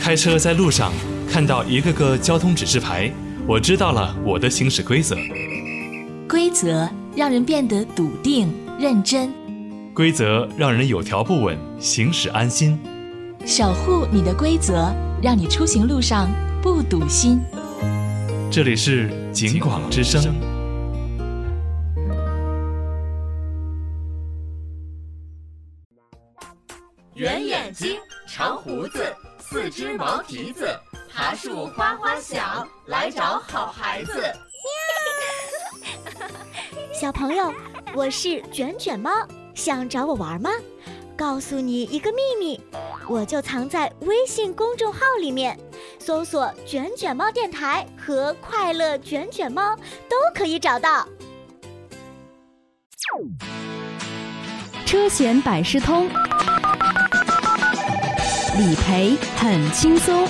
开车在路上看到一个个交通指示牌，我知道了我的行驶规则。 规则让人变得笃定认真， 规则让人有条不紊，行驶安心。 守护你的规则，让你出行路上不堵心。 这里是警广之声。 圆眼睛，长胡子，四只毛蹄子，爬树哗哗响，来找好孩子。 小朋友，我是卷卷猫，想找我玩吗？告诉你一个秘密，我就藏在微信公众号里面，搜索卷卷猫电台和快乐卷卷猫都可以找到。 车险百事通，理赔很轻松。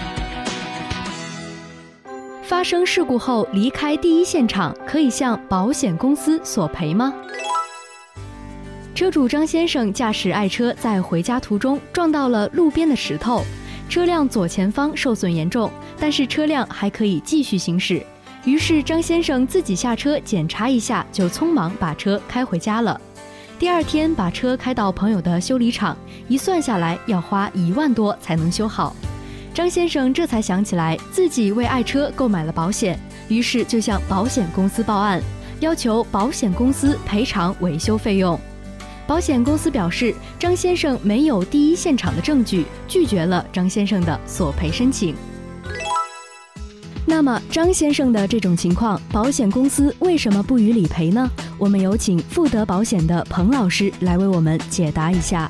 发生事故后离开第一现场，可以向保险公司索赔吗？车主张先生驾驶爱车在回家途中撞到了路边的石头，车辆左前方受损严重，但是车辆还可以继续行驶。于是张先生自己下车检查一下，就匆忙把车开回家了。第二天把车开到朋友的修理厂，一算下来要花1万多才能修好。张先生这才想起来自己为爱车购买了保险，于是就向保险公司报案，要求保险公司赔偿维修费用。保险公司表示，张先生没有第一现场的证据，拒绝了张先生的索赔申请。那么张先生的这种情况，保险公司为什么不予理赔呢？我们有请富德保险的彭老师来为我们解答一下。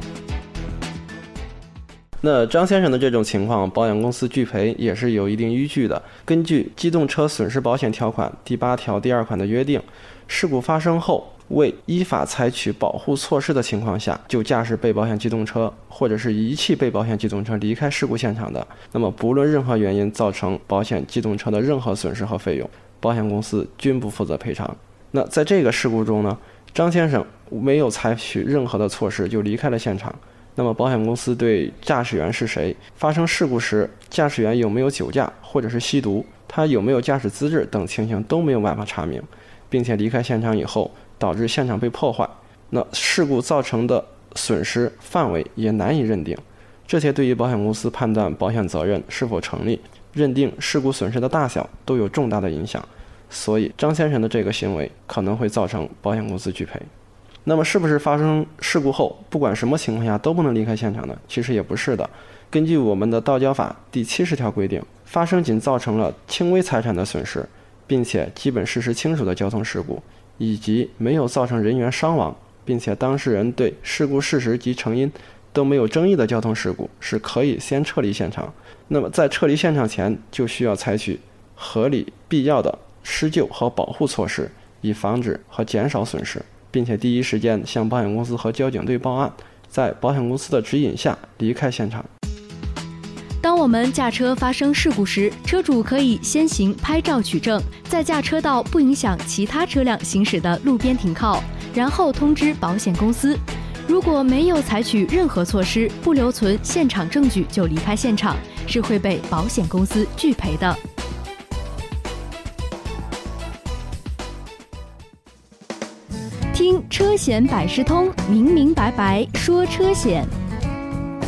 那张先生的这种情况，保险公司拒赔也是有一定依据的。根据机动车损失保险条款第8条第2款的约定，事故发生后未依法采取保护措施的情况下，就驾驶被保险机动车或者是遗弃被保险机动车离开事故现场的，那么不论任何原因造成保险机动车的任何损失和费用，保险公司均不负责赔偿。那在这个事故中呢，张先生没有采取任何的措施就离开了现场。那么保险公司对驾驶员是谁，发生事故时驾驶员有没有酒驾或者是吸毒，他有没有驾驶资质等情形都没有办法查明，并且离开现场以后导致现场被破坏，那事故造成的损失范围也难以认定，这些对于保险公司判断保险责任是否成立，认定事故损失的大小都有重大的影响。所以张先生的这个行为可能会造成保险公司拒赔。那么是不是发生事故后不管什么情况下都不能离开现场呢？其实也不是的。根据我们的道交法第70条规定，发生仅造成了轻微财产的损失，并且基本事实清楚的交通事故，以及没有造成人员伤亡，并且当事人对事故事实及成因都没有争议的交通事故，是可以先撤离现场。那么在撤离现场前，就需要采取合理必要的施救和保护措施，以防止和减少损失，并且第一时间向保险公司和交警队报案，在保险公司的指引下离开现场。 当我们驾车发生事故时，车主可以先行拍照取证，在驾车到不影响其他车辆行驶的路边停靠，然后通知保险公司。如果没有采取任何措施，不留存现场证据就离开现场，是会被保险公司拒赔的。听车险百事通，明明白白说车险。